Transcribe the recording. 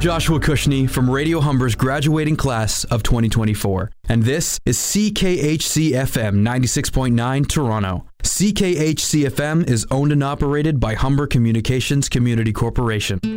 Joshua Cushney from Radio Humber's graduating class of 2024, and this is CKHC-FM 96.9 Toronto. CKHC-FM is owned and operated by Humber Communications Community Corporation.